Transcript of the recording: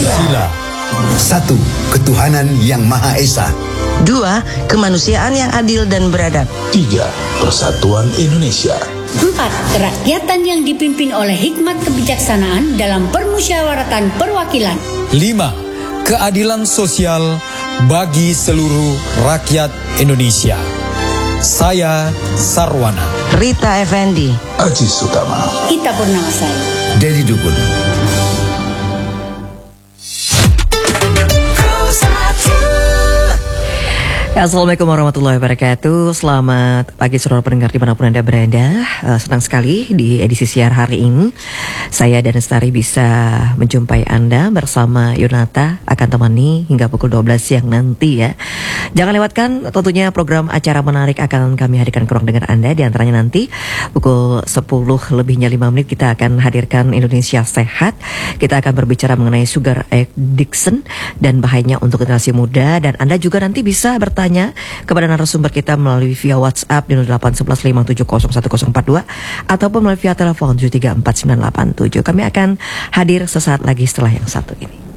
Pancasila. 1. Ketuhanan yang Maha Esa. 2. Kemanusiaan yang adil dan beradab. 3. Persatuan Indonesia. 4. Kerakyatan yang dipimpin oleh hikmat kebijaksanaan dalam permusyawaratan perwakilan. 5. Keadilan sosial bagi seluruh rakyat Indonesia. Saya Sarwana. Rita Effendi. Aji Sutama. Ita Purnamasari. Dedi Dukun. Assalamualaikum warahmatullahi wabarakatuh. Selamat pagi saudara pendengar dimanapun Anda berada. Senang sekali di edisi siar hari ini saya dan Lestari bisa menjumpai Anda bersama Yunata akan temani hingga pukul 12 siang nanti ya. Jangan lewatkan tentunya program acara menarik akan kami hadirkan ke ruang dengar Anda. Di antaranya nanti pukul 10 lebihnya 5 menit kita akan hadirkan Indonesia Sehat. Kita akan berbicara mengenai sugar addiction dan bahayanya untuk generasi muda. Dan Anda juga nanti bisa bertanya kepada narasumber kita melalui via WhatsApp di 0811570142 ataupun melalui via telepon 734987. Kami akan hadir sesaat lagi setelah yang satu ini.